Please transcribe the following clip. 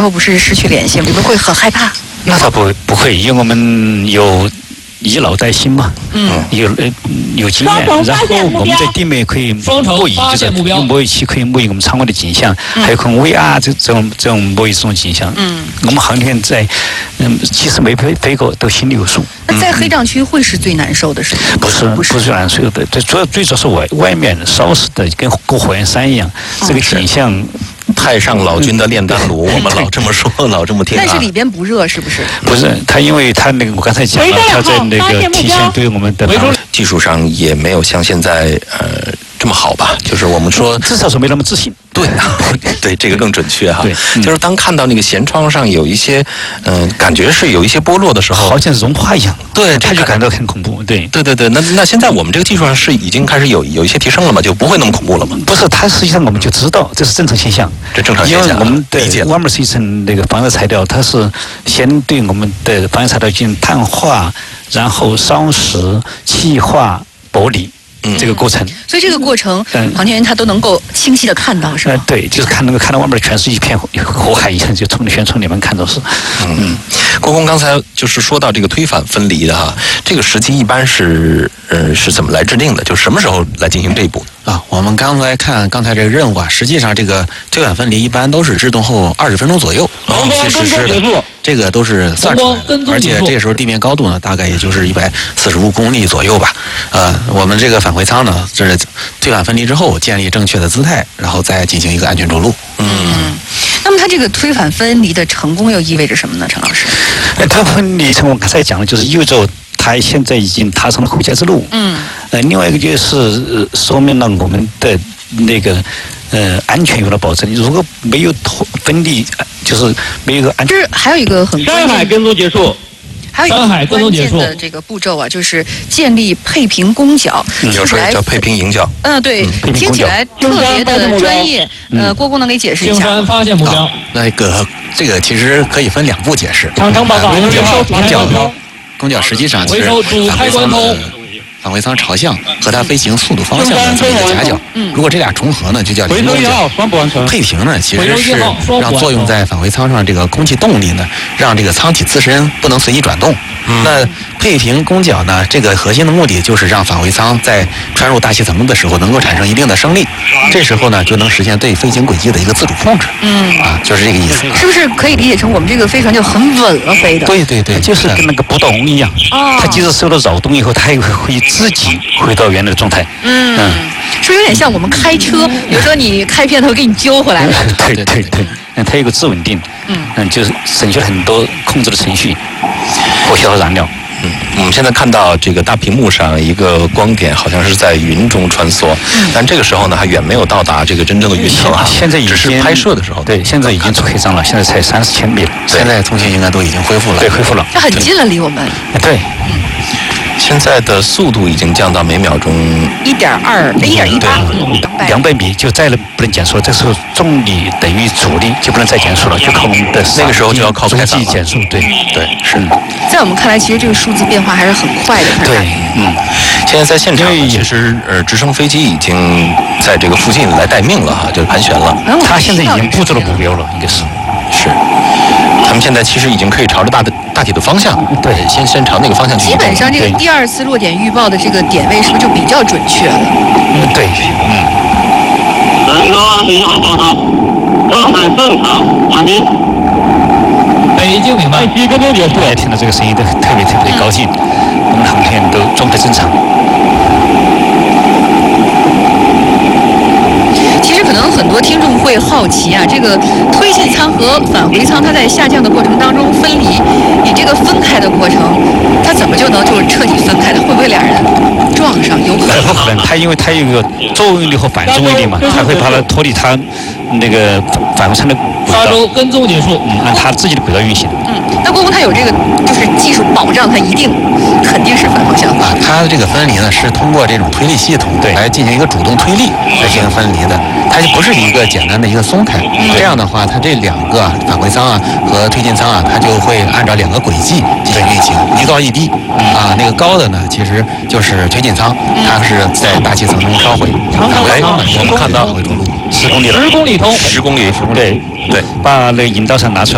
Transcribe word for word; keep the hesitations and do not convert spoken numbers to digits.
候不是失去联系，你们会很害怕？ 那倒不不会，因为我们有以老带新嘛，嗯，有呃有经验，然后我们在地面可以模拟，就是用模拟器可以模拟我们舱外的景象，嗯、还有可能 V R 这这种这种模拟这种景象。嗯，我们航天在嗯其实没飞飞过，都心里有数。 那在黑障区会是最难受的事情？ 不是不是最难受的，最主要最主要是外外面烧死的跟过火焰山一样，哦、这个景象。 太上老君的炼丹炉，我们老这么说，老这么听、啊。 但是里边不热，是不是？ 不是，它因为它那个我刚才讲了，它在那个提前对我们的技术上也没有像现在呃这么好吧？就是我们说至少是没那么自信。 对，对，这个更准确哈。对，嗯、就是当看到那个舷窗上有一些，嗯、呃，感觉是有一些剥落的时候， 好像融化一样。 对， 他就感到很恐怖。对， 对对对。那那现在我们这个技术上是已经开始有有一些提升了嘛？就不会那么恐怖了吗？ 不是，它实际上我们就知道这是正常现象。 这正常现象。 因为我们的瓦姆是一层那个防热材料，它是先对我们的防热材料进行碳化，然后烧蚀、气化、剥离。嗯、这个过程， 所以这个过程，嗯、航天员他都能够清晰的看到，是吧？ 呃，对，就是看那个看到外面全是一片火海一样，就从全从里面看到是。 嗯，嗯国公刚才就是说到这个推反分离的哈，这个时机一般是呃是怎么来制定的？就什么时候来进行这一步？ 啊，我们刚才看刚才这个任务啊，实际上这个推反分离一般都是制动后二十分钟左右去实施的，这个都是算出来的，而且这时候地面高度呢，大概也就是一百四十五公里左右吧。呃，我们这个返回舱呢，这是推反分离之后建立正确的姿态，然后再进行一个安全着陆。 嗯，那么它这个推反分离的成功又意味着什么呢，陈老师？ 呃，它分离成我刚才讲的，就是意味着它现在已经踏上了回家之路。嗯。呃，另外一个就是、呃、说明了我们的那个呃安全有了保证。如果没有分离，就是没有一个安全。 就是还有一个很山海跟踪结束。 还有一个很关键的这个步骤啊，就是建立配平弓角， 嗯、有时候叫配平迎角。 嗯，对，嗯、听起来特别的专业。呃，郭公能给解释一下吗？ 发现目标。 那个这个其实可以分两步解释。 长城报告。 弓角，弓角实际上是返回舱的返回舱朝向和它飞行速度方向的这么一个夹角。如果这俩重合呢，就叫零弓角。配平呢，其实是让作用在返回舱上这个空气动力呢，让这个舱体自身不能随意转动。嗯、那配平弓角呢，这个核心的目的就是让返回舱在穿入大气层的时候能够产生一定的升力，这时候呢就能实现对飞行轨迹的一个自主控制。嗯，啊，就是这个意思。 是不是可以理解成我们这个飞船就很稳了飞的？ 对对对，就是跟那个不倒翁一样。哦，它即使受到扰动以后，它也会自己回到原来的状态。嗯，嗯是不是有点像我们开车？比如说你开偏头给你揪回来了。 对对对对，嗯，它有个自稳定。嗯嗯，就是省去了很多控制的程序和消耗燃料。 嗯，我们现在看到这个大屏幕上一个光点，好像是在云中穿梭，嗯、但这个时候呢，还远没有到达这个真正的云层啊。 现在已经只是拍摄的时候， 对，现在已经出黑障了，现在才三十千米了。 现在通信应该都已经恢复了， 对，恢复了， 这很近了，离我们。 对， 嗯。 现在的速度已经降到每秒钟一点二，一点一八， 两百米就再不能减速。这时候重力等于阻力，就不能再减速了，就靠我们的那个时候就要靠逐级减速。对对是。 在我们看来，其实这个数字变化还是很快的。 对，嗯。 现在在现场，其实呃，直升飞机已经在这个附近来待命了哈，就是盘旋了。 他现在已经布置了目标了，应该是是。他们现在其实已经可以朝着大的大体的方向， 对， 先先朝那个方向去。 基本上这个第二次落点预报的这个点位是不是就比较准确了？ 嗯，对，嗯。 南哥，你好，报告，上海正常，查明。北京明白。几分钟结束。 大家听到这个声音都特别特别的高兴，我们航天都状态正常。 其实可能很多听众会好奇啊，这个推进舱和返回舱它在下降的过程当中分离，你这个分开的过程，它怎么就能就是彻底分开的？会不会俩人撞上？有可能。 不可能，它因为它有一个作用力和反作用力嘛，它会把它脱离它那个返回舱的轨道。 沙洲跟踪结束， 嗯，按它自己的轨道运行。 嗯，那郭公他有这个就是技术保障，它一定肯定是反方向啊。它的这个分离呢，是通过这种推力系统对来进行一个主动推力来进行分离的。它就不是一个简单的一个松开，这样的话，它这两个返回舱啊和推进舱啊，它就会按照两个轨迹进行运行，一高一低。啊，那个高的呢，其实就是推进舱，它是在大气层中烧毁。返回舱呢，我们看到十公里了， 十公里通， 十公里， 对对，把那个引导伞拿出来。